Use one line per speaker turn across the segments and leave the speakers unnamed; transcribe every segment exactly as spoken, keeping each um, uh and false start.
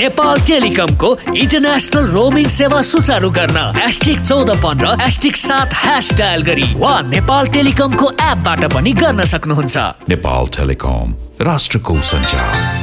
Nepal टेलिकमको international roaming सेवा सुचारू गर्न एस्टिक चौध पन्ध्र एस्टिक सात ह्यास डायल गरी वा नेपाल टेलिकमको एपबाट पनि गर्न सक्नुहुन्छ।
नेपाल टेलिकम, राष्ट्रको सञ्चार।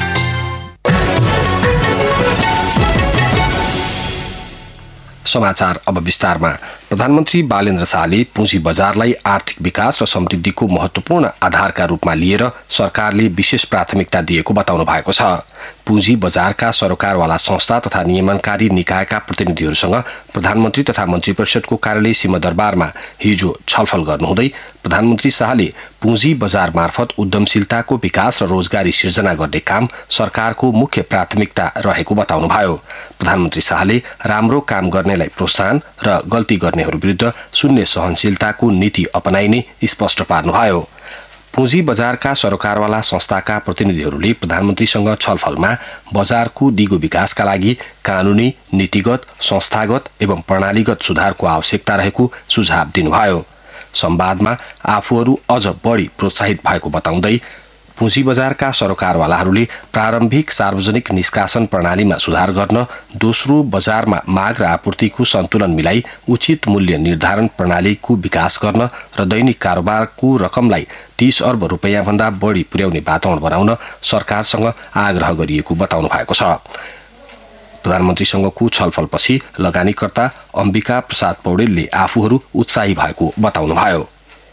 समाचार अब विस्तारमा। प्रधानमन्त्री बालेन्द्र शाहले पुँजी बजारलाई आर्थिक विकास र समृद्धिको महत्त्वपूर्ण आधारका रूपमा लिएर सरकारले विशेष प्राथमिकता दिएको बताउनु भएको छ। पुँजी बजारका सरोकारवाला संस्था तथा नियमनकारी निकायका प्रतिनिधिहरूसँग प्रधानमन्त्री तथा मन्त्री परिषदको कार्यालय सिंहदरबारमा हिजो छलफल गर्नुहुँदै प्रधानमन्त्री शाहले पुँजी बजार मार्फत उद्यमशीलताको विकास र रोजगारी सिर्जना गर्ने काम सरकारको मुख्य प्राथमिकता रहेको बताउनुभयो। प्रधानमन्त्री शाहले राम्रो काम गर्नेलाई प्रोत्साहन र गल्ती गर्नेहरू विरुद्ध शून्य सहनशीलताको नीति अपनाइने स्पष्ट पार्नुभयो। पुँजी बजारका सरोकारवाला संस्थाका प्रतिनिधिहरूले प्रधानमन्त्रीसँग छलफलमा बजारको दिगो विकासका लागि कानूनी, नीतिगत, संस्थागत एवं प्रणालीगत सुधारको आवश्यकता रहेको सुझाव दिनुभयो। संवादमा आफूहरू अझ बढी प्रोत्साहित भएको बताउँदै पुँजी बजारका सरोकारवालाहरूले प्रारम्भिक सार्वजनिक निष्कासन प्रणालीमा सुधार गर्न, दोस्रो बजारमा माग र आपूर्तिको सन्तुलन मिलाई उचित मूल्य निर्धारण प्रणालीको विकास गर्न र दैनिक कारोबारको रकमलाई तीस अर्ब रुपियाँ भन्दा बढी पुर्याउने वातावरण बनाउन सरकारसँग आग्रह गरिएको बताउनु भएको छ। प्रधानमन्त्रीसँगको छलफलपछि लगानीकर्ता अम्बिका प्रसाद पौडेलले आफूहरू उत्साही भएको बताउनुभयो।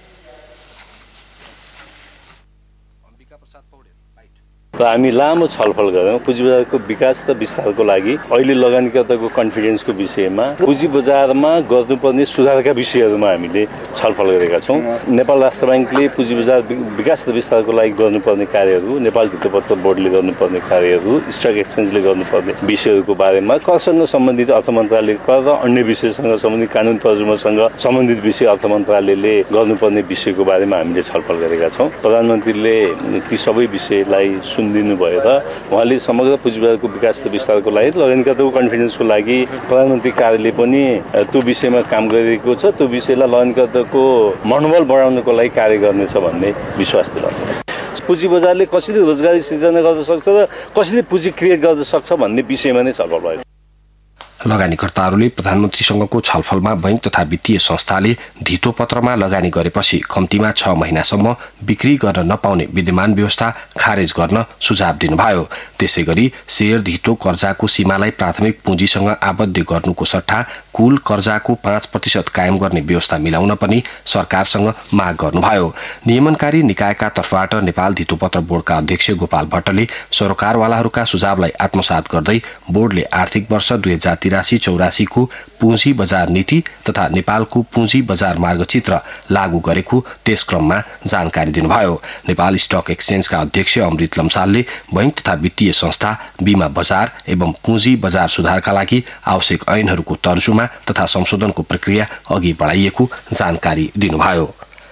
र हामी लामो छलफल गऱ्यौँ पुँजी बजारको विकास र विस्तारको लागि। अहिले लगानीकर्ताको कन्फिडेन्सको विषयमा, पुँजी बजारमा गर्नुपर्ने सुधारका विषयहरूमा हामीले छलफल गरेका छौँ। नेपाल राष्ट्र ब्याङ्कले पुँजी बजार विकास र विस्तारको लागि गर्नुपर्ने कार्यहरू, नेपाल भित्तपत्र बोर्डले गर्नुपर्ने कार्यहरू, स्टक एक्सचेन्जले गर्नुपर्ने विषयहरूको बारेमा, करसँग सम्बन्धित अर्थ मन्त्रालय, कर र अन्य विषयसँग सम्बन्धित कानुन तर्जुमासँग सम्बन्धित विषय अर्थ मन्त्रालयले गर्नुपर्ने विषयको बारेमा हामीले छलफल गरेका छौँ। प्रधानमन्त्रीले ती सबै विषयलाई सुनिदिनु भयो र उहाँले समग्र पुँजी बजारको विकास र विस्तारको लागि, लगानीकर्ताको कन्फिडेन्सको लागि प्रधानमन्त्री कार्यालय पनि त्यो विषयमा काम गरिरहेको छ। त्यो विषयलाई लगानीकर्ताको मनोबल बढाउनको लागि कार्य गर्नेछ भन्ने विश्वास दिलाउँछ। पुँजी बजारले कसरी रोजगारी सिर्जना गर्न सक्छ र कसरी पुँजी क्रिएट गर्न सक्छ भन्ने विषयमा नै छलफल भयो।
लगानीकर्ताहरूले प्रधानमन्त्रीसँगको छलफलमा बैंक तथा वित्तीय संस्थाले धितो पत्रमा लगानी गरेपछि कम्तीमा छ महिनासम्म बिक्री गर्न नपाउने विद्यमान व्यवस्था खारेज गर्न सुझाव दिनुभयो। त्यसै गरी शेयर धितो कर्जाको सीमालाई प्राथमिक पुँजीसँग आबद्ध गर्नुको सट्टा कुल कर्जाको पाँच प्रतिशत कायम गर्ने व्यवस्था मिलाउन पनि सरकारसँग माग गर्नुभयो। नियमनकारी निकायका तर्फबाट नेपाल धितोपत्र बोर्डका अध्यक्ष गोपाल भट्टले सरोकारवालाहरूका सुझावलाई आत्मसात गर्दै बोर्डले आर्थिक वर्ष दुई हजार तिरासी चौरासी को पुँजी बजार नीति तथा नेपालको पुँजी बजार मार्गचित्र लागू गरेको त्यस क्रममा जानकारी दिनुभयो। नेपाल स्टक एक्सचेन्जका अध्यक्ष अमृत लम्सालले बैंक तथा वित्तीय संस्था, बीमा बजार एवं पुँजी बजार सुधारका लागि आवश्यक ऐनहरूको तर्जुमा तथा संशोधनको प्रक्रिया अघि बढाइएको जानकारी दिनुभयो।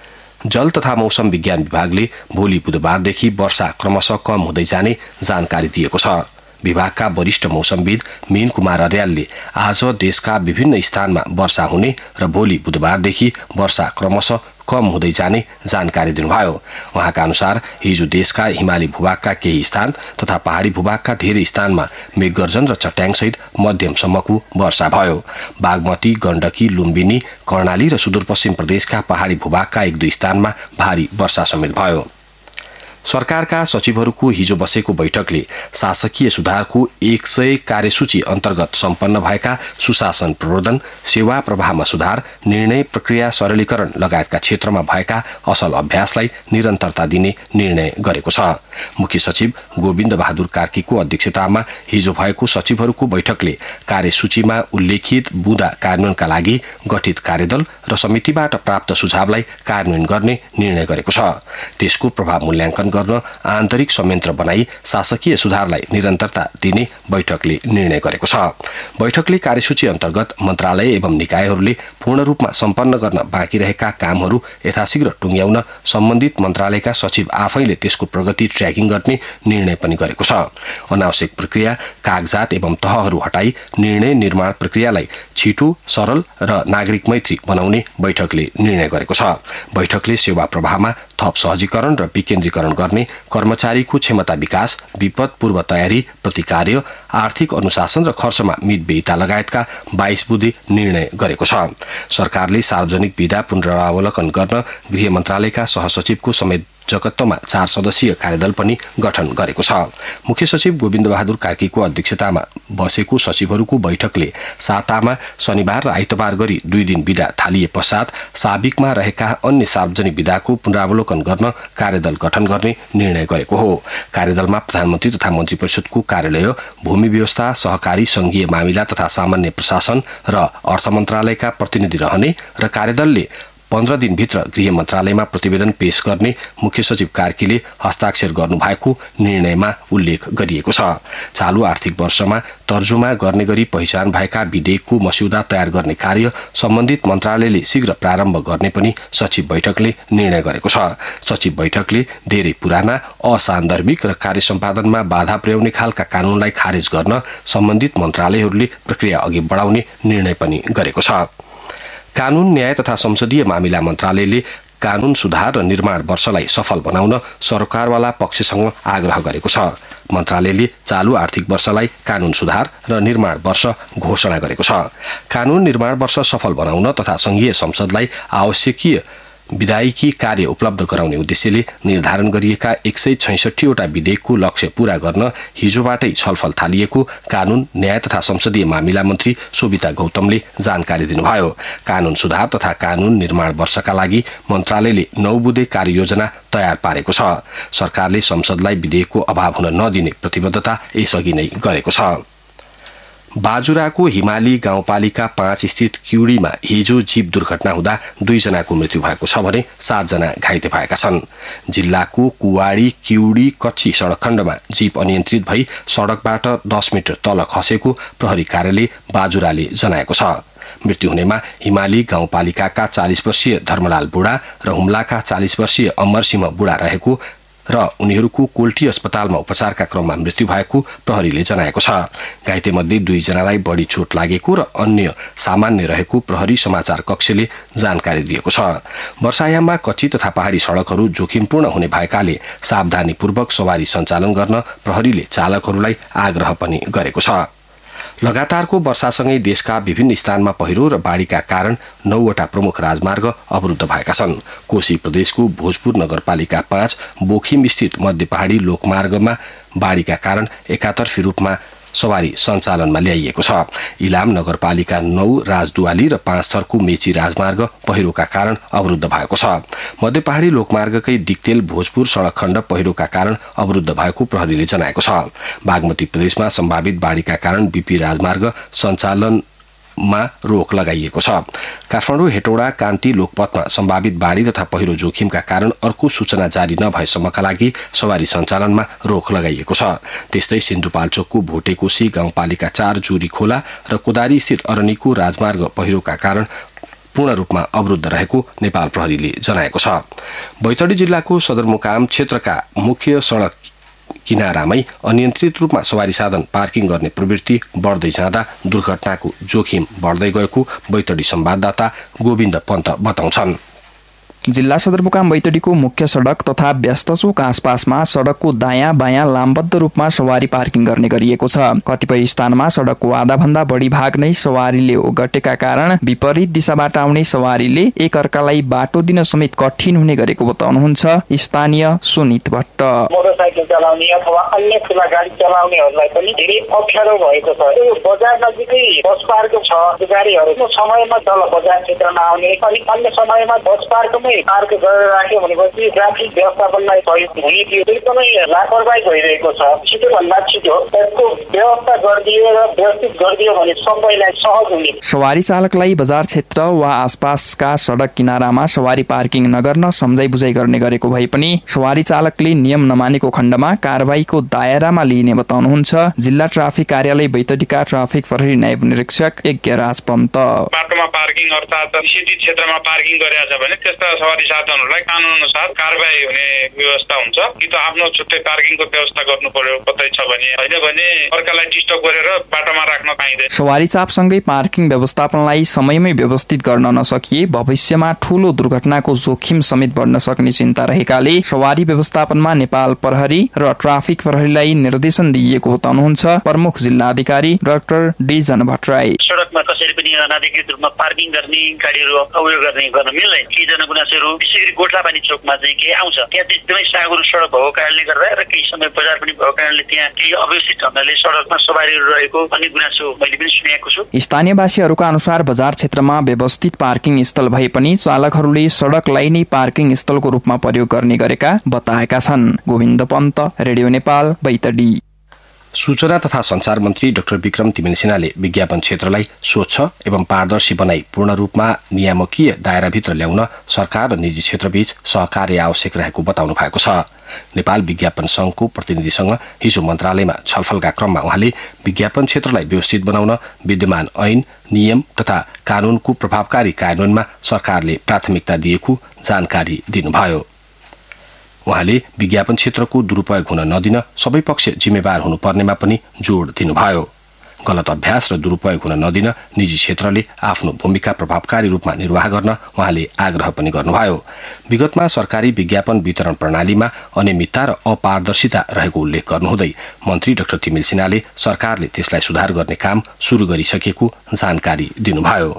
जल तथा मौसम विज्ञान विभागले भोलि बुधबारदेखि वर्षा क्रमशः कम हुँदै जाने जानकारी दिएको छ। विभागका वरिष्ठ मौसमविद मीन कुमार अर्यालले आज देशका विभिन्न स्थानमा वर्षा हुने र भोलि बुधबारदेखि वर्षा क्रमशः कम हुँदै जाने जानकारी दिनुभयो। उहाँका अनुसार हिजो देशका हिमाली भूभागका केही स्थान तथा पहाडी भूभागका धेरै स्थानमा मेघगर्जन र चट्याङसहित मध्यमसम्मको वर्षा भयो। बागमती, गण्डकी, लुम्बिनी, कर्णाली र सुदूरपश्चिम प्रदेशका पहाडी भूभागका एक दुई स्थानमा भारी वर्षा समेत भयो। सरकारका सचिवहरूको हिजो बसेको बैठकले शासकीय सुधारको एक सय कार्यसूची अन्तर्गत सम्पन्न भएका सुशासन प्रवर्धन, सेवा प्रवाहमा सुधार, निर्णय प्रक्रिया सरलीकरण लगायतका क्षेत्रमा भएका असल अभ्यासलाई निरन्तरता दिने निर्णय गरेको छ। मुख्य सचिव गोविन्द बहादुर कार्कीको अध्यक्षतामा हिजो भएको सचिवहरूको बैठकले कार्यसूचीमा उल्लेखित बुँदा कार्यान्वयनका लागि गठित कार्यदल र समितिबाट प्राप्त सुझावलाई कार्यान्वयन गर्ने निर्णय गरेको छ। त्यसको प्रभाव मूल्याङ्कन गर्न आन्तरिक संयन्त्र बनाई शासकीय सुधारलाई निरन्तरता दिने बैठकले निर्णय गरेको छ। बैठकले कार्यसूची अन्तर्गत मन्त्रालय एवं निकायहरूले पूर्ण रूपमा सम्पन्न गर्न बाँकी रहेका कामहरू यथाशीघ्र टुङ्ग्याउन सम्बन्धित मन्त्रालयका सचिव आफैले त्यसको प्रगति ट्र्याकिङ गर्ने निर्णय पनि गरेको छ। अनावश्यक प्रक्रिया, कागजात एवं तहहरू हटाई निर्णय निर्माण प्रक्रियालाई छिटो, सरल र नागरिक मैत्री बनाउने बैठकले निर्णय गरेको छ। बैठकले सेवा प्रवाहमा थप सहजीकरण र विकेन्द्रीकरण गर्ने, कर्मचारीको क्षमता विकास, विपद पूर्व तयारी, प्रतिकार्य, आर्थिक अनुशासन र खर्चमा मितव्ययिता लगायतका बाइस बुँदे निर्णय गरेको छ। सरकारले सार्वजनिक विधा पुनरावलोकन गर्न गृह मन्त्रालयका सहसचिवको समेत जगत्वमा चार सदस्यीय कार्यदल पनि गठन गरेको छ। मुख्य सचिव गोविन्द बहादुर कार्कीको अध्यक्षतामा बसेको सचिवहरूको बैठकले सातामा शनिबार र आइतबार गरी दुई दिन विदा थालिए पश्चात साबिकमा रहेका अन्य सार्वजनिक विधाको पुनरावलोकन गर्न कार्यदल गठन गर्ने निर्णय गरेको हो। कार्यदलमा प्रधानमन्त्री तथा मन्त्री परिषदको कार्यालय, भूमि व्यवस्था, सहकारी संघीय मामिला तथा सामान्य प्रशासन र अर्थ मन्त्रालयका प्रतिनिधि रहने र कार्यदलले पन्ध्र दिनभित्र गृह मन्त्रालयमा प्रतिवेदन पेश गर्ने मुख्य सचिव कार्कीले हस्ताक्षर गर्नुभएको निर्णयमा उल्लेख गरिएको छ। चालू आर्थिक वर्षमा तर्जुमा गर्ने गरी पहिचान भएका विधेयकको मस्यौदा तयार गर्ने कार्य सम्बन्धित मन्त्रालयले शीघ्र प्रारम्भ गर्ने पनि सचिव बैठकले निर्णय गरेको छ। सचिव बैठकले धेरै पुराना, असान्दर्भिक र कार्य सम्पादनमा बाधा पुर्याउने खालका कानूनलाई खारेज गर्न सम्बन्धित मन्त्रालयहरूले प्रक्रिया अघि बढाउने निर्णय पनि गरेको छ। कानून, न्याय तथा संसदीय मामिला मन्त्रालयले कानून सुधार र निर्माण वर्षलाई सफल बनाउन सरकारवाला पक्षसँग आग्रह गरेको छ। मन्त्रालयले चालू आर्थिक वर्षलाई कानून सुधार र निर्माण वर्ष घोषणा गरेको छ। कानून निर्माण वर्ष सफल बनाउन तथा संघीय संसदलाई आवश्यकीय विधायिकी कार्य उपलब्ध गराउने उद्देश्यले निर्धारण गरिएका एक सय छैसठीवटा विधेयकको लक्ष्य पूरा गर्न हिजोबाटै छलफल थालिएको कानून, न्याय तथा संसदीय मामिला मन्त्री शोभिता गौतमले जानकारी दिनुभयो। कानून सुधार तथा कानून निर्माण वर्षका लागि मन्त्रालयले नौ बुँदे कार्ययोजना तयार पारेको छ। सरकारले संसदलाई विधेयकको अभाव हुन नदिने प्रतिबद्धता यसअघि नै गरेको छ। बाजुराको हिमाली गाउँपालिका पाँच स्थित क्युडीमा हिजो जीप दुर्घटना हुँदा दुईजनाको मृत्यु भएको छ भने सातजना घाइते भएका छन्। जिल्लाको कुवाडी क्युडी कच्ची सडक खण्डमा जीप अनियन्त्रित भई सडकबाट दस मिटर तल खसेको प्रहरी कार्यालय बाजुराले जनाएको छ। मृत्यु हुनेमा हिमाली गाउँपालिकाका चालिस वर्षीय धर्मलाल बुढा र हुम्लाका चालिस वर्षीय अमरसिंह बुढा रहेको र उनीहरूको कोल्टी अस्पतालमा उपचारका क्रममा मृत्यु भएको प्रहरीले जनाएको छ। घाइतेमध्ये दुईजनालाई बढी चोट लागेको र अन्य सामान्य रहेको प्रहरी समाचार कक्षले जानकारी दिएको छ। वर्षायाममा कच्ची तथा पहाडी सडकहरू जोखिमपूर्ण हुने भएकाले सावधानीपूर्वक सवारी सञ्चालन गर्न प्रहरीले चालकहरूलाई आग्रह पनि गरेको छ। लगातारको वर्षासँगै देशका विभिन्न स्थानमा पहिरो र बाढीका कारण नौवटा प्रमुख राजमार्ग अवरुद्ध भएका छन्। कोशी प्रदेशको भोजपुर नगरपालिका पाँच बोखिम स्थित मध्य पहाडी लोकमार्गमा बाढीका कारण एकातर्फी रूपमा सवारी सञ्चालनमा ल्याइएको छ। इलाम नगरपालिका नौ राजदुवाली र पाँच थरको मेची राजमार्ग पहिरोका कारण अवरुद्ध भएको छ। मध्य पहाडी लोकमार्गकै दिक्तेल भोजपुर सडक खण्ड पहिरोका कारण अवरुद्ध भएको प्रहरीले जनाएको छ। बागमती प्रदेशमा सम्भावित बाढीका कारण बीपी राजमार्ग सञ्चालन मा रोक लगाइएको छ। काठमाडौँ हेटौडा कान्ति लोकपथमा सम्भावित बाढी तथा पहिरो जोखिमका कारण अर्को सूचना जारी नभएसम्मका लागि सवारी सञ्चालनमा रोक लगाइएको छ। त्यस्तै सिन्धुपाल्चोकको भोटेकोशी गाउँपालिका चार जुरी खोला र कोदारी स्थित अरनीको राजमार्ग पहिरोका कारण पूर्ण रूपमा अवरुद्ध रहेको नेपाल प्रहरीले जनाएको छ। बैतडी जिल्लाको सदरमुकाम क्षेत्रका मुख्य सडक किनारामै अनियन्त्रित रूपमा सवारी साधन पार्किङ गर्ने प्रवृत्ति बढ्दै जाँदा दुर्घटनाको जोखिम बढ्दै गएको बैतडी संवाददाता गोविन्द पन्त बताउँछन्।
जिल्ला सदरमुकाम बैतडीको मुख्य सडक तथा व्यस्त चोक आसपासमा सडकको दायाँ बायाँ लामबद्ध रूपमा सवारी पार्किङ गर्ने गरिएको छ। कतिपय स्थानमा सडकको आधाभन्दा बढी भाग नै सवारीले ओगटेका कारण विपरीत दिशाबाट आउने सवारीले एक अर्कालाई बाटो दिन समेत कठिन हुने गरेको बताउनुहुन्छ स्थानीय सुनित भट्ट।
मोटरसाइकल चलाउने अथवा अन्य ठुला गाडी चलाउनेहरूलाई पनि धेरै अप्ठ्यारो भएको छ। यो बजार नजिकै बस पार्क छ। गाडीहरू समयमा तल बजार क्षेत्रमा आउने अनि अन्य समयमा बस पार्कमै पार्क गरेर राख्यो भनेपछि ट्राफिक व्यवस्थापनलाई सहयोग हुने थियो। एकदमै लापरवाही भइरहेको छ। छिटोभन्दा छिटो यसको व्यवस्था गरिदियो र व्यवस्थित गरिदियो भने सबैलाई सहज हुने।
सवारी चालकलाई बजार क्षेत्र वा आसपासका सडक किनारामा सवारी पार्किङ नगर्न सम्झाइ बुझाइ गर्ने गरेको भए पनि सवारी चालकले नियम नमानेको खण्डमा कारबाहीको दायरामा लिइने बताउनुहुन्छ जिल्ला ट्राफिक कार्यालय बैतडीका ट्राफिक प्रहरी नायब निरीक्षक यज्ञराज पन्त।
बाटोमा पार्किङ अर्थात् सिटी क्षेत्रमा पार्किङ गरेको छ भने त्यस्ता सवारी साधनहरूलाई कानुन अनुसार कारबाही हुने व्यवस्था हुन्छ कि त आफ्नो छुट्टै पार्किङको व्यवस्था गर्नु पर्यो कतै छ भने, होइन भने अर्कालाई डिस्टर्ब गरेर बाटोमा राख्न पाइँदैन।
सवारी चापसँगै पार्किङ व्यवस्थापनलाई समयमै व्यवस्थित गर्न नसकिए भविष्यमा ठूलो दुर्घटनाको जोखिम समेत बढ्न सक्ने चिन्ता रहेकाले सवारी व्यवस्थापनमा नेपाल प्रहरी र ट्राफिक प्रहरीलाई निर्देशन दिइएको बताउनुहुन्छ प्रमुख जिल्ला अधिकारी डाक्टर डिजन भट्टराई।
सडकमा कसैले पनि अनाधिकृत रूपमा पार्किङ गर्ने गाडीहरू अवरोध गर्ने गर्न मिल्दैन। केही जनगुनासोहरू विशेष गरी गोठलापानी चोकमा चाहिँ केही आउँछ, त्यहाँ चाहिँ एकदमै साँघुरो सडक भएको कारणले गर्दा र केही समय बजार पनि भएको कारणले त्यहाँ केही अव्यवस्थित ढङ्गले सडकमा सवारीहरू रहेको भन्ने गुनासो मैले पनि सुनेको छु।
स्थानीयवासीहरूका अनुसार बजार क्षेत्रमा व्यवस्थित पार्किङ स्थल भए पनि चालकहरूले सडकलाई नै पार्किङ स्थलको रूपमा प्रयोग गर्ने गरेका बताएका छन्। गोविन्द पन्त, रेडियो नेपाल, बैतडी।
सूचना तथा संचार मन्त्री डाक्टर विक्रम तिमिल सिन्हाले विज्ञापन क्षेत्रलाई स्वच्छ एवं पारदर्शी बनाई पूर्ण रूपमा नियामकीय दायराभित्र ल्याउन सरकार र निजी क्षेत्रबीच सहकार्य आवश्यक रहेको बताउनु भएको छ। नेपाल विज्ञापन संघको प्रतिनिधिसँग हिजो मन्त्रालयमा छलफलका क्रममा उहाँले विज्ञापन क्षेत्रलाई व्यवस्थित बनाउन विद्यमान ऐन, नियम तथा कानूनको प्रभावकारी कार्यान्वयनमा सरकारले प्राथमिकता दिएको जानकारी दिनुभयो। उहाँले विज्ञापन क्षेत्रको दुरूपयोग हुन नदिन सबै पक्ष जिम्मेवार हुनुपर्नेमा पनि जोड दिनुभयो। गलत अभ्यास र दुरूपयोग हुन नदिन निजी क्षेत्रले आफ्नो भूमिका प्रभावकारी रूपमा निर्वाह गर्न उहाँले आग्रह पनि गर्नुभयो। विगतमा सरकारी विज्ञापन वितरण प्रणालीमा अनियमितता र अपारदर्शिता रहेको उल्लेख गर्नुहुँदै मन्त्री डाक्टर तिमिल सिन्हाले सरकारले त्यसलाई सुधार गर्ने काम सुरु गरिसकेको जानकारी दिनुभयो।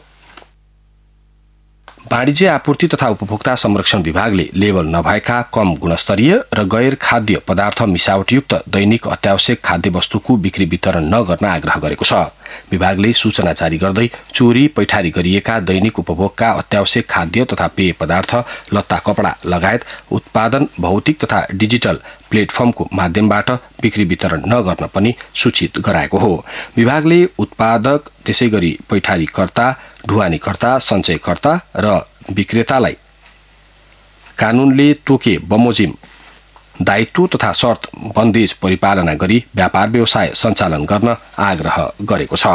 वाणिज्य आपूर्ति तथा उपभोक्ता संरक्षण विभागले लेबल नभएका कम गुणस्तरीय र गैर खाद्य पदार्थ मिसावटयुक्त दैनिक अत्यावश्यक खाद्य वस्तुको बिक्री वितरण नगर्न आग्रह गरेको छ। विभागले सूचना जारी गर्दै चोरी पैठारी गरिएका दैनिक उपभोगका अत्यावश्यक खाद्य तथा पेय पदार्थ, लत्ता कपडा लगायत उत्पादन भौतिक तथा डिजिटल प्लेटफर्मको माध्यमबाट बिक्री वितरण नगर्न पनि सूचित गराएको हो। विभागले उत्पादक, त्यसैगरी पैठारीकर्ता, ढुवानीकर्ता, सञ्चयकर्ता र विक्रेतालाई कानूनले तोके बमोजिम दायित्व तथा शर्त बन्देज परिपालना गरी व्यापार व्यवसाय सञ्चालन गर्न आग्रह गरेको छ।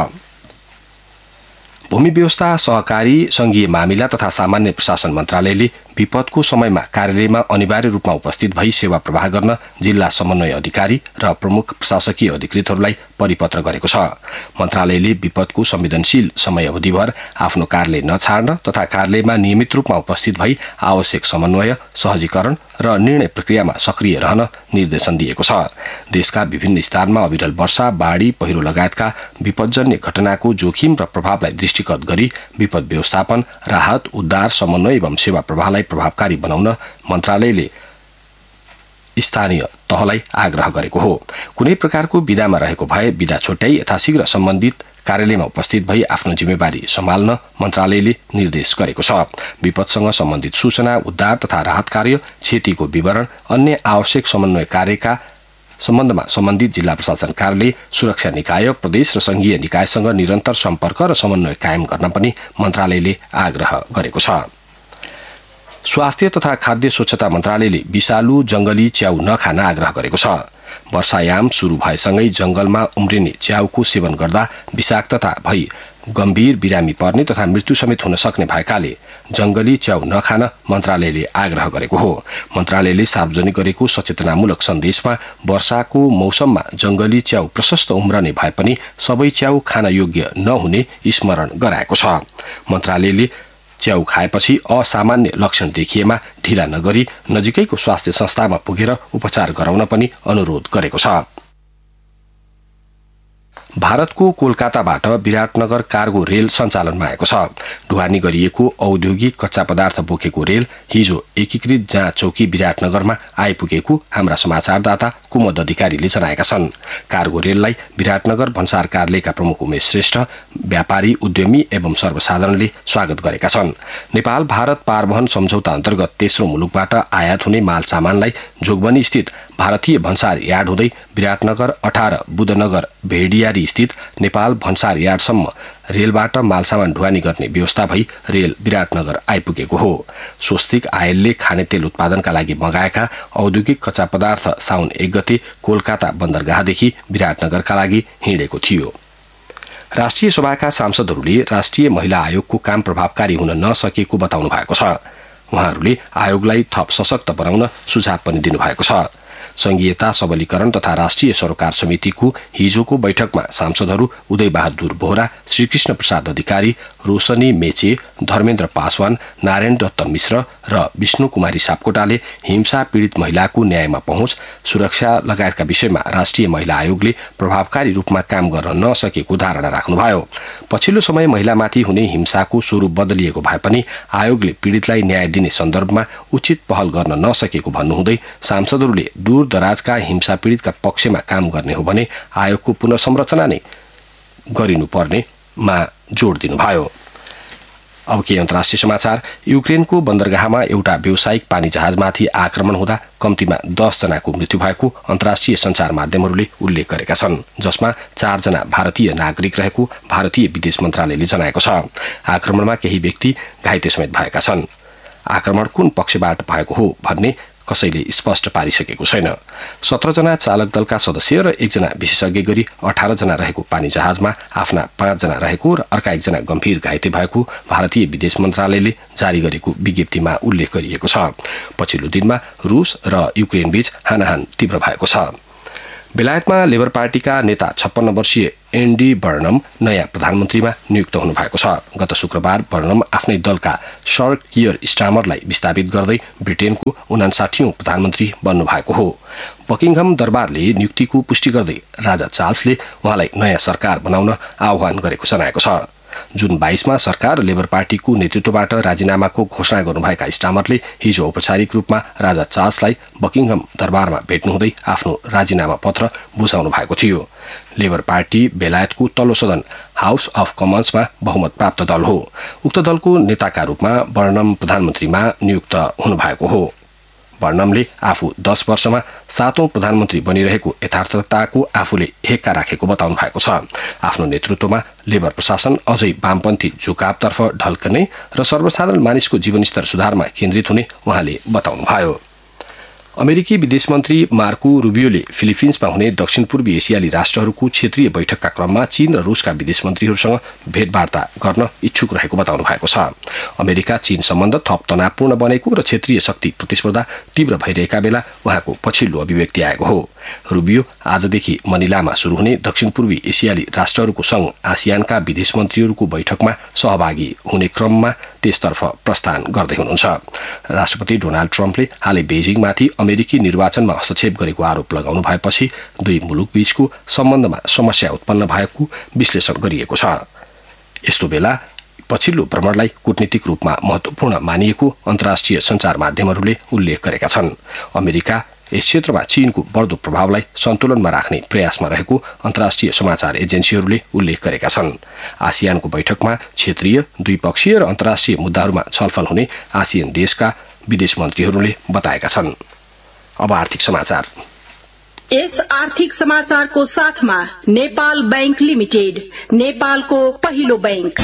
भूमि व्यवस्था, सहकारी, संघीय मामिला तथा सामान्य प्रशासन मन्त्रालयले विपदको समयमा कार्यालयमा अनिवार्य रूपमा उपस्थित भई सेवा प्रवाह गर्न जिल्ला समन्वय अधिकारी र प्रमुख प्रशासकीय अधिकृतहरूलाई परिपत्र गरेको छ। मन्त्रालयले विपदको संवेदनशील समय अवधिभर आफ्नो कार्यालय नछाड्न तथा कार्यालयमा नियमित रूपमा उपस्थित भई आवश्यक समन्वय, सहजीकरण र निर्णय प्रक्रियामा सक्रिय रहन निर्देशन दिएको छ। देशका विभिन्न स्थानमा अविरल वर्षा, बाढी, पहिरो लगायतका विपदजन्य घटनाको जोखिम र प्रभावलाई दृष्टिगत गरी विपद व्यवस्थापन, राहत, उद्धार, समन्वय एवं सेवा प्रवाहलाई प्रभावकारी बनाउन मन्त्रालयले स्थानीय तहलाई आग्रह गरेको हो। कुनै प्रकारको विधामा रहेको भए विधा छुट्याई यथाशीघ्र सम्बन्धित कार्यालयमा उपस्थित भई आफ्नो जिम्मेवारी सम्हाल्न मन्त्रालयले निर्देश गरेको छ। विपदसँग सम्बन्धित सूचना, उद्धार तथा राहत कार्य, क्षतिको विवरण, अन्य आवश्यक समन्वय कार्यका सम्बन्धमा सम्बन्धित जिल्ला प्रशासन कार्यालय, सुरक्षा निकाय, प्रदेश र संघीय निकायसँग निरन्तर सम्पर्क र समन्वय कायम गर्न पनि मन्त्रालयले आग्रह गरेको छ। स्वास्थ्य तथा खाद्य स्वच्छता मन्त्रालयले विषालु जंगली च्याउ नखान आग्रह गरेको छ। वर्षायाम सुरु भएसँगै जंगलमा उम्रिने च्याउको सेवन गर्दा विषाक्तता भई गम्भीर बिरामी पर्ने तथा मृत्यु समेत हुन सक्ने भएकाले जंगली च्याउ नखान मन्त्रालयले आग्रह गरेको हो। मन्त्रालयले सार्वजनिक गरेको सचेतनामूलक सन्देशमा वर्षाको मौसममा जंगली च्याउ प्रशस्त उम्रने भए पनि सबै च्याउ खान योग्य नहुने स्मरण गराएको छ। मन्त्रालयले च्याउ खाएपछि असामान्य लक्षण देखिएमा ढिला नगरी नजिकैको स्वास्थ्य संस्थामा पुगेर उपचार गराउन पनि अनुरोध गरेको छ। भारतको कोलकाताबाट विराटनगर कार्गो रेल सञ्चालनमा आएको छ। ढुवानी गरिएको औद्योगिक कच्चा पदार्थ बोकेको रेल हिजो एकीकृत जाँच चौकी विराटनगरमा आइपुगेको हाम्रा समाचारदाता कुमुद अधिकारीले जनाएका छन्। कार्गो रेललाई विराटनगर भन्सार कार्यालयका प्रमुख उमेश श्रेष्ठ, व्यापारी, उद्यमी एवं सर्वसाधारणले स्वागत गरेका छन्। नेपाल भारत पारवहन सम्झौता अन्तर्गत तेस्रो मुलुकबाट आयात हुने माल सामानलाई जोगबनी स्थित भारतीय भन्सार यार्ड हुँदै विराटनगर अठार बुधनगर भेडियारी स्थित नेपाल भन्सार यार्डसम्म रेलबाट मालसामान ढुवानी गर्ने व्यवस्था भई रेल विराटनगर आइपुगेको हो। स्वस्तिक आयलले खानेतेल उत्पादनका लागि मगाएका औद्योगिक कच्चा पदार्थ साउन एक गते कोलकाता बन्दरगाहदेखि विराटनगरका लागि हिँडेको थियो। राष्ट्रिय सभाका सांसदहरूले राष्ट्रिय महिला आयोगको काम प्रभावकारी हुन नसकेको बताउनु भएको छ। उहाँहरूले आयोगलाई थप सशक्त बनाउन सुझाव पनि दिनुभएको छ। संघीयता सबलीकरण तथा राष्ट्रिय सरोकार समितिको हिजोको बैठकमा सांसदहरू उदय बहादुर बोहरा, श्रीकृष्ण प्रसाद अधिकारी, रोशनी मेचे, धर्मेन्द्र पासवान, नारायण दत्त मिश्र र विष्णु कुमारी सापकोटाले हिंसा पीडित महिलाको न्यायमा पहुँच, सुरक्षा लगायतका विषयमा राष्ट्रिय महिला आयोगले प्रभावकारी रूपमा काम गर्न नसकेको धारणा राख्नुभयो। पछिल्लो समय महिलामाथि हुने हिंसाको स्वरूप बदलिएको भए पनि आयोगले पीडितलाई न्याय दिने सन्दर्भमा उचित पहल गर्न नसकेको भन्नुहुँदै सांसदहरूले दूर दराजका हिंसा पीडितका पक्षमा काम गर्ने हो भने आयोगको पुनर्संरचना नै गरिनुपर्नेमा जोड दिनुभयो। अब के अन्तर्राष्ट्रिय समाचार। युक्रेनको बन्दरगाहमा एउटा व्यावसायिक पानी जहाजमाथि आक्रमण हुँदा कम्तीमा दस जनाको मृत्यु भएको अन्तर्राष्ट्रिय सञ्चार माध्यमहरूले उल्लेख गरेका छन्, जसमा चारजना भारतीय नागरिक रहेको भारतीय विदेश मन्त्रालयले जनाएको छ। आक्रमणमा केही व्यक्ति घाइते समेत भएका छन्। आक्रमण कुन पक्षबाट भएको हो भन्ने कसैले स्पष्ट पारिसकेको छैन। सत्र जना चालक दलका सदस्य र एकजना विशेषज्ञ गरी अठार जना रहेको पानी जहाजमा आफ्ना पाँच जना रहेको र अर्का एकजना गम्भीर घाइते भएको भारतीय विदेश मन्त्रालयले जारी गरेको विज्ञप्तिमा उल्लेख गरिएको छ। पछिल्लो दिनमा रुस र युक्रेन बीच हानाहान तीव्र भएको छ। बेलायतमा लेबर पार्टीका नेता छप्पन्न वर्षीय एन्डी बर्नम नयाँ प्रधानमन्त्रीमा नियुक्त हुनुभएको छ। गत शुक्रबार बर्नम आफ्नै दलका सर कियर स्टामरलाई विस्थापित गर्दै ब्रिटेनको उनासाठीौं प्रधानमन्त्री बन्नुभएको हो। बकिङहम दरबारले नियुक्तिको पुष्टि गर्दै राजा चार्ल्सले उहाँलाई नयाँ सरकार बनाउन आह्वान गरेको जनाएको छ। जुन बाइसमा सरकार लेबर पार्टीको नेतृत्वबाट राजीनामाको घोषणा गर्नुभएका स्टामरले हिजो औपचारिक रूपमा राजा चार्ल्सलाई बकिङहम दरबारमा भेट्नुहुँदै आफ्नो राजीनामा पत्र बुझाउनु भएको थियो। लेबर पार्टी बेलायतको तल्लो सदन हाउस अफ कमन्समा बहुमत प्राप्त दल हो। उक्त दलको नेताका रूपमा बर्नम प्रधानमन्त्रीमा नियुक्त हुनुभएको हो। बर्नमले आफू दस वर्षमा सातौं प्रधानमन्त्री बनिरहेको यथार्थताको आफूले हेक्का राखेको बताउनु भएको छ। आफ्नो नेतृत्वमा लेबर प्रशासन अझै वामपन्थी झुकावतर्फ ढल्कने र सर्वसाधारण मानिसको जीवनस्तर सुधारमा केन्द्रित हुने उहाँले बताउनुभयो। अमेरिकी विदेश मन्त्री मार्को रुबियोले फिलिपिन्समा हुने दक्षिण पूर्वी एसियाली राष्ट्रहरूको क्षेत्रीय बैठकका क्रममा चीन र रुसका विदेश मन्त्रीहरूसँग भेटवार्ता गर्न इच्छुक रहेको बताउनु भएको छ। अमेरिका चीन सम्बन्ध थप तनावपूर्ण बनेको र क्षेत्रीय शक्ति प्रतिस्पर्धा तीव्र भइरहेका बेला उहाँको पछिल्लो अभिव्यक्ति आएको हो। रुबियो आजदेखि मनिलामा शुरू हुने दक्षिण पूर्वी एसियाली राष्ट्रहरूको संघ आसियानका विदेश मन्त्रीहरूको बैठकमा सहभागी हुने क्रममा त्यसतर्फ प्रस्थान गर्दै हुनुहुन्छ। राष्ट्रपति डोनाल्ड ट्रम्पले हालै बेजिङमाथि अमेरिकी निर्वाचनमा हस्तक्षेप गरेको आरोप लगाउनु भएपछि दुई मुलुक बीचको सम्बन्धमा समस्या उत्पन्न भएको विश्लेषण गरिएको छ। यस्तो बेला पछिल्लो भ्रमणलाई कूटनीतिक रूपमा महत्वपूर्ण मानिएको अन्तर्राष्ट्रिय सञ्चार माध्यमहरूले उल्लेख गरेका छन्। अमेरिका यस क्षेत्रमा चीनको बढ्दो प्रभावलाई सन्तुलनमा राख्ने प्रयासमा रहेको अन्तर्राष्ट्रिय समाचार एजेन्सीहरूले उल्लेख गरेका छन्। आसियानको बैठकमा क्षेत्रीय, द्विपक्षीय र अन्तर्राष्ट्रिय मुद्दाहरूमा छलफल हुने आसियान देशका विदेश मन्त्रीहरूले बताएका छन्। अब आर्थिक समाचार।
यस आर्थिक समाचारको साथमा नेपाल बैंक लिमिटेड, नेपालको पहिलो बैंक।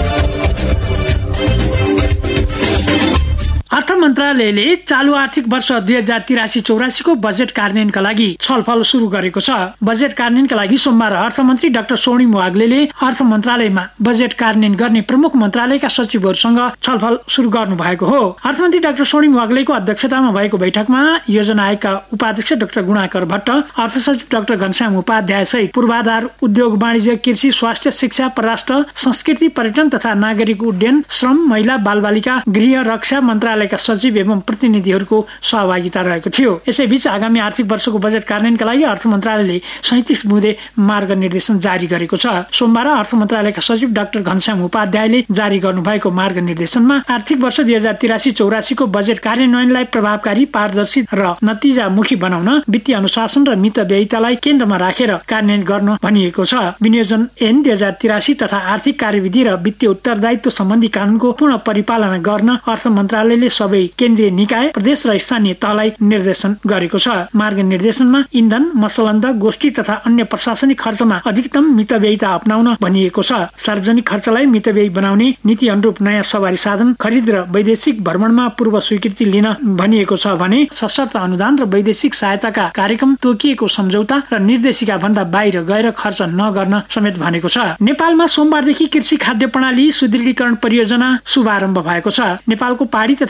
अर्थ मन्त्रालयले चालू आर्थिक वर्ष दुई हजार तिरासी चौरासीको बजेट कार्यान्वयनका लागि छलफल शुरू गरेको छ। बजेट कार्यान्वयनका लागि सोमबार अर्थमन्त्री डाक्टर स्वर्णिम वाग्लेले अर्थ मन्त्रालयमा बजेट कार्यान्वयन गर्ने प्रमुख मन्त्रालयका सचिवहरूसँग छलफल शुरू गर्नु भएको हो। अर्थमन्त्री डाक्टर स्वर्णिम वाग्लेको अध्यक्षतामा भएको बैठकमा योजना आयोगका उपाध्यक्ष डाक्टर गुणाकर भट्ट, अर्थ सचिव डाक्टर घनश्याम उपाध्याय सहित पूर्वाधार, उद्योग, वाणिज्य, कृषि, स्वास्थ्य, शिक्षा, परराष्ट्र, संस्कृति, पर्यटन तथा नागरिक उड्डयन, श्रम, महिला, बालबालिका, गृह, रक्षा मन्त्रालय का सचिव एवं प्रतिनिधिहरूको सहभागिता रहेको थियो। यसैबीच आगामी आर्थिक वर्षको बजेट कार्यान्वयनका लागि अर्थ मन्त्रालयले सैंतीस बुँदे मार्ग निर्देशन जारी गरेको छ। सोमबार अर्थ मन्त्रालयका सचिव डाक्टर घनश्याम उपाध्यायले जारी गर्नुभएको मार्ग निर्देशनमा आर्थिक वर्ष दुई हजार तिरासी चौरासीको बजेट कार्यान्वयनलाई प्रभावकारी, पारदर्शी र नतिजामुखी बनाउन वित्तीय अनुशासन र मितव्ययितालाई केन्द्रमा राखेर कार्यान्वयन गर्न भनिएको छ। विनियोजन ऐन दुई हजार तिरासी तथा आर्थिक कार्यविधि र वित्तीय उत्तरदायित्व सम्बन्धी कानूनको पूर्ण परिपालना गर्न अर्थ मन्त्रालयले सबै केन्द्रीय निकाय, प्रदेश र स्थानीय तहलाई निर्देशन गरेको छ। मार्ग निर्देशनमा इन्धन, मसलन्द, गोष्ठी तथा अन्य प्रशासनिक खर्चमा अधिकतम मितव्ययिता अपनाउन भनिएको छ। सार्वजनिक खर्चलाई मितव्ययी बनाउने नीति अनुरूप नयाँ सवारी साधन खरिद र वैदेशिक भ्रमणमा पूर्व स्वीकृति लिन भनिएको छ भने सशर्त अनुदान र वैदेशिक सहायताका कार्यक्रम, तोकिएको सम्झौता र निर्देशिका भन्दा बाहिर गएर खर्च नगर्न समेत भनेको छ। नेपालमा सोमबारदेखि कृषि खाद्य प्रणाली सुदृढीकरण परियोजना शुभारम्भ भएको छ। नेपालको पहाडी तथा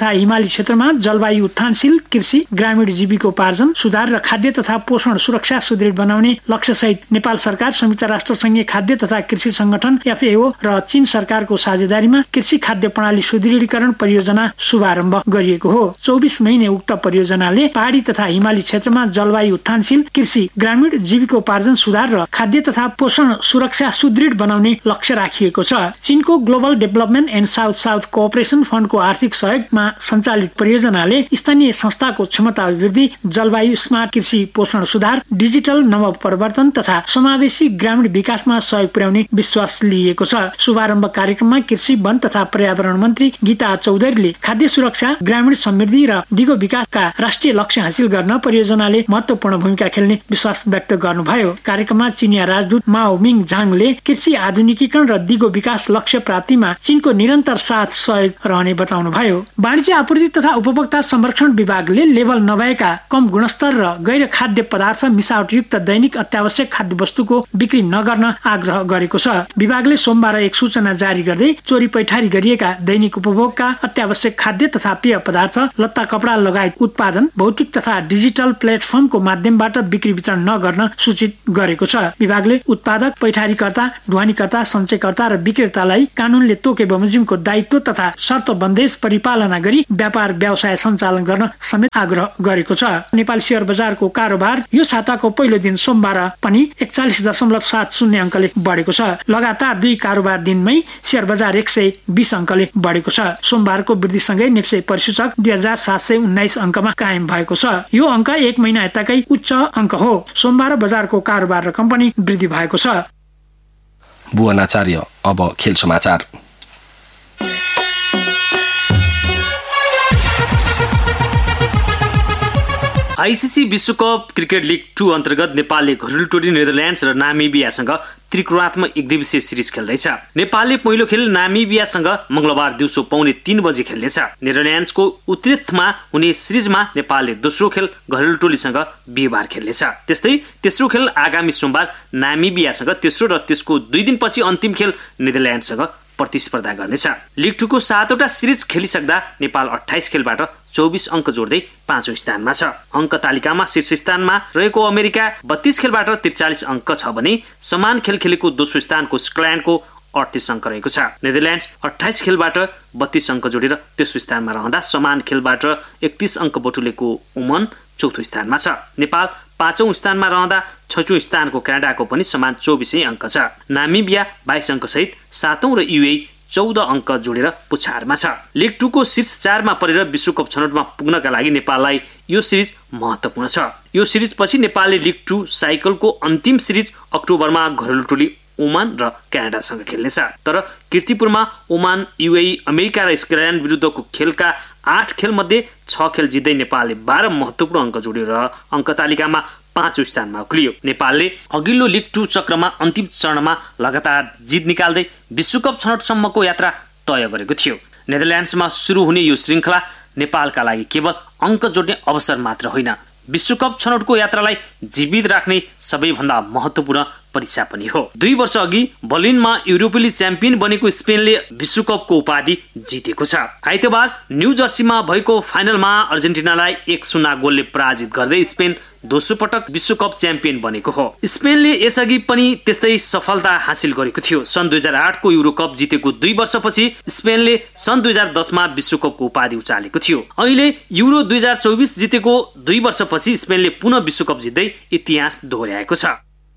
तथा हिमाली क्षेत्रमा जलवायु उत्थानशील कृषि, ग्रामीण जीविकोपार्जन सुधार र खाद्य तथा पोषण सुरक्षा सुदृढ बनाउने लक्ष्य सहित नेपाल सरकार, संयुक्त राष्ट्र संघीय खाद्य तथा कृषि संगठन एफएओ र चीन सरकारको साझेदारीमा कृषि खाद्य प्रणाली सुदृढीकरण परियोजना शुभारम्भ गरिएको हो। चौबिस महिने उक्त परियोजनाले पहाडी तथा हिमाली क्षेत्रमा जलवायु उत्थानशील कृषि, ग्रामीण जीविकोपार्जन सुधार र खाद्य तथा पोषण सुरक्षा सुदृढ बनाउने लक्ष्य राखिएको छ। चीनको global development and south south cooperation फन्डको आर्थिक सहयोगमा सञ्चालित परियोजनाले स्थानीय संस्थाको क्षमता अभिवृद्धि, जलवायु स्मार्ट कृषि पोषण सुधार, डिजिटल नवपरिवर्तन तथा समावेशी ग्रामीण विकासमा सहयोग पुर्याउने विश्वास लिएको छ। शुभारम्भ कार्यक्रममा कृषि, वन तथा पर्यावरण मन्त्री गीता चौधरीले खाद्य सुरक्षा, ग्रामीण समृद्धि र दिगो विकासका राष्ट्रिय लक्ष्य हासिल गर्न परियोजनाले महत्वपूर्ण भूमिका खेल्ने विश्वास व्यक्त गर्नुभयो। कार्यक्रममा चिनिया राजदूत माओ मिङ झाङले कृषि आधुनिकीकरण र दिगो विकास लक्ष्य प्राप्तिमा चीनको निरन्तर साथ सहयोग रहने बताउनुभयो। वाणिज्य आपूर्ति तथा उपभोक्ता संरक्षण विभागले लेभल नभएका कम गुणस्तर र गैर खाद्य पदार्थ मिसावटयुक्त दैनिक अत्यावश्यक खाद्य वस्तुको बिक्री नगर्न आग्रह गरेको छ। विभागले सोमबार एक सूचना जारी गर्दै चोरी पैठारी गरिएका दैनिक उपभोगका अत्यावश्यक खाद्य तथा पेय पदार्थ, लत्ता कपडा लगायत उत्पादन भौतिक तथा डिजिटल प्लेटफर्मको माध्यमबाट बिक्री वितरण नगर्न सूचित गरेको छ। विभागले उत्पादक, पैठारीकर्ता, ढुवानीकर्ता, सञ्चयकर्ता र विक्रेतालाई कानूनले तोके बमोजिमको दायित्व तथा शर्त बन्देज परिपालना गरी व्यापार व्यवसाय सञ्चालन गर्न समेत आग्रह गरेको छ। नेपाल शेयर बजारको कारोबार यो साताको पहिलो दिन सोमबार पनि एकचालिस दशमलव सात शून्य अङ्कले बढेको छ। लगातार दुई कारोबार दिनमै शेयर बजार एक सय बीस अङ्कले बढेको छ। सोमबारको वृद्धिसँगै नेप्से परिसूचक दुई हजार सात सय उन्नाइस अङ्कमा कायम भएको छ। यो अङ्क एक महिना यताकै उच्च अङ्क हो। सोमबार बजारको कारोबार र कम्पनी वृद्धि भएको छ।
भुवन आचार्य, अब खेल समाचार।
आइसिसी विश्वकप क्रिकेट लिग टू अन्तर्गत नेपालले घरेलु टोली नेदरल्यान्ड्स र नामिबियासँग त्रिकोणात्मक एक दिवसीय सिरिज खेल्दैछ। नेपालले पहिलो खेल नामिबियासँग मंगलबार दिउँसो पौने तीन बजे खेल्नेछ। नेदरल्यान्ड्सको उट्रेख्टमा हुने सिरिजमा नेपालले दोस्रो खेल घरेलु टोलीसँग बिहिबार खेल्नेछ। त्यस्तै तेस्रो खेल आगामी सोमबार नामिबियासँग, तेस्रो र त्यसको दुई दिनपछि अन्तिम खेल नेदरल्यान्ड्ससँग प्रतिस्पर्धा गर्नेछ। लिग टू को सातवटा सिरिज खेलिसक्दा नेपाल अठाइस खेलबाट चौबिस अङ्क जोड्दै पाँचौं स्थानमा छ। अङ्क तालिकामा शीर्ष स्थानमा रहेको अमेरिका बत्तीस खेलबाट त्रिचालिस अङ्क छ भने समान खेल खेलेको दोस्रो स्थानको स्कल्यान्डको अडतीस अङ्क रहेको छ। नेदरल्यान्ड्स अठाइस खेलबाट बत्तीस अङ्क जोडेर तेस्रो स्थानमा रहँदा समान खेलबाट एकतीस अङ्क बटुलेको ओमन चौथो स्थानमा छ। नेपाल पाँचौं स्थानमा रहँदा छैटौं स्थानको क्यानाडाको पनि समान चौबिसै अङ्क छ। नामिबिया बाइस अङ्क सहित सातौं र युए चौध अङ्क जोडेर पुछारमा छ। लिग टू को शीर्ष चारमा परेर विश्वकप छनौटमा पुग्नका लागि नेपाललाई यो सिरिज महत्वपूर्ण छ। यो सिरिज पछि नेपालले लिग टू साइकलको अन्तिम सिरिज अक्टोबरमा घरेलु टोली ओमान र क्यानाडासँग खेल्नेछ। तर कीर्तिपुरमा ओमान, युए, अमेरिका र स्कल्यान्ड विरुद्धको खेलका आठ खेल मध्ये छ खेल जित्दै नेपालले बाह्र महत्वपूर्ण अङ्क जोडेर अङ्क तालिकामा पाँचौं स्थानमा उक्लियो। नेपालले अघिल्लो लिग टू चक्रमा अन्तिम चरणमा लगातार जित निकाल्दै विश्वकप छनौटसम्मको यात्रा तय गरेको थियो। नेदरल्यान्ड्समा सुरु हुने यो श्रृङ्खला नेपालका लागि केवल अङ्क जोड्ने अवसर मात्र होइन, विश्वकप छनौटको यात्रालाई जीवित राख्ने सबैभन्दा महत्वपूर्ण परीक्षा पनि हो। दुई वर्ष अघि बर्लिनमा युरोपेली च्याम्पियन बनेको स्पेनले विश्वकपको उपाधि जितेको छ। आइतबार न्यू जर्सीमा भएको फाइनलमा अर्जेन्टिनालाई एक शून्य गोलले पराजित गर्दै स्पेन दोस्रो पटक विश्वकप च्याम्पियन बनेको हो। स्पेनले यसअघि पनि त्यस्तै सफलता हासिल गरेको थियो। सन् दुई हजार आठको युरो कप जितेको दुई वर्षपछि स्पेनले सन् दुई हजार दसमा विश्वकपको उपाधि उचालेको थियो। अहिले युरो दुई हजार चौबिस जितेको दुई वर्षपछि स्पेनले पुनः विश्वकप जित्दै इतिहास दोहोर्याएको छ।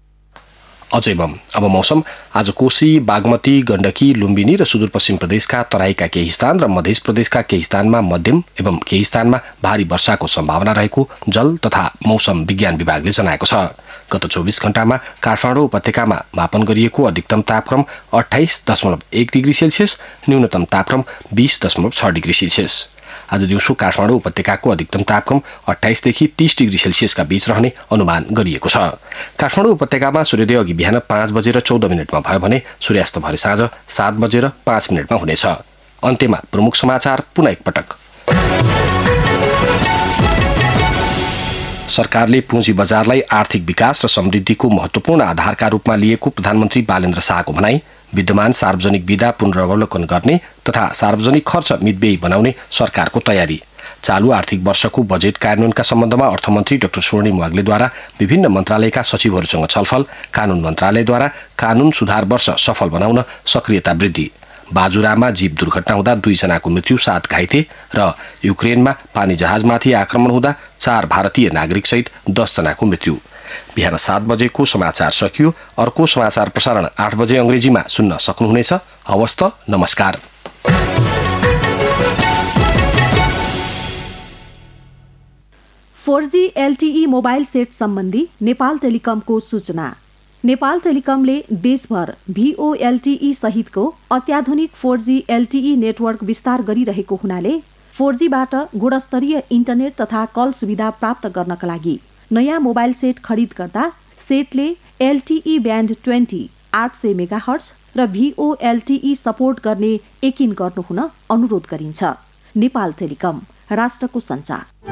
अजय बम, अब मौसम। आज कोशी, बागमती, गण्डकी, लुम्बिनी र सुदूरपश्चिम प्रदेशका तराईका केही स्थान र मध्य प्रदेशका केही स्थानमा मध्यम एवं केही स्थानमा भारी वर्षाको सम्भावना रहेको जल तथा मौसम विज्ञान विभागले जनाएको छ। गत चौबिस घण्टामा काठमाडौँ उपत्यकामा मापन गरिएको अधिकतम तापक्रम अठाइस दशमलव एक डिग्री सेल्सियस, न्यूनतम तापक्रम बीस दशमलव छ डिग्री सेल्सियस। आज दिउँसो काठमाडौँ उपत्यकाको अधिकतम तापक्रम अठाइसदेखि तीस डिग्री सेल्सियसका बीच रहने अनुमान गरिएको छ। काठमाडौँ उपत्यकामा सूर्योदय अघि बिहान पाँच बजेर चौध मिनटमा भयो भने सूर्यास्त भरे साँझ सात बजेर पाँच मिनटमा हुनेछ। अन्त्यमा प्रमुख समाचार पुनः एकपटक। सरकारले पुँजी बजारलाई आर्थिक विकास र समृद्धिको महत्वपूर्ण आधारका रूपमा लिएको प्रधानमन्त्री बालेन्द्र शाहको भनाई। विद्यमान सार्वजनिक विधा पुनरावलोकन गर्ने तथा सार्वजनिक खर्च मितव्ययी बनाउने सरकारको तयारी। चालू आर्थिक वर्षको बजेट कार्यान्वयनका सम्बन्धमा अर्थमन्त्री डाक्टर स्वर्णिम वाग्लेद्वारा विभिन्न मन्त्रालयका सचिवहरूसँग छलफल। कानून मन्त्रालयद्वारा कानून सुधार वर्ष सफल बनाउन सक्रियता वृद्धि। बाजुरामा जीव दुर्घटना हुँदा दुईजनाको मृत्यु, सात घाइते र युक्रेनमा पानी जहाजमाथि आक्रमण हुँदा चार भारतीय नागरिकसहित दसजनाको मृत्यु। बिहान सात बजेको समाचार सकियो। अर्को समाचार प्रसारण आठ बजे अङ्ग्रेजीमा सुन्न सक्नुहुनेछ। हवस् त, नमस्कार।
Four G LTE mobile set सम्बन्धी नेपाल टेलिकमको सूचना। नेपाल टेलिकमले देशभर भीओएलटीई सहितको अत्याधुनिक फोर जी एलटीई नेटवर्क विस्तार गरिरहेको हुनाले फोर जीबाट गुणस्तरीय इन्टरनेट तथा कल सुविधा प्राप्त गर्नका लागि नयाँ मोबाइल सेट खरिद गर्दा सेटले एलटीई ब्यान्ड ट्वेन्टी आठ सय मेगाहर्ज र भीओएलटीई सपोर्ट गर्ने यकिन गर्नुहुन अनुरोध गरिन्छ। नेपाल टेलिकम, राष्ट्रको सञ्चार।